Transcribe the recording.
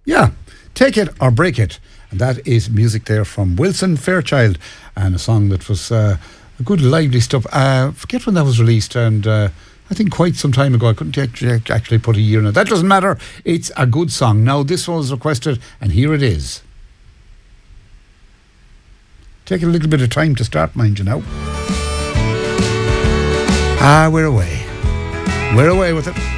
Yeah, Take It or Break It. And that is music there from Wilson Fairchild, and a song that was a good lively stuff. Forget when that was released, and I think quite some time ago. I couldn't actually put a year in it. That doesn't matter. It's a good song. Now this one was requested, and here it is. Take a little bit of time to start, mind you now. We're away. We're away with it.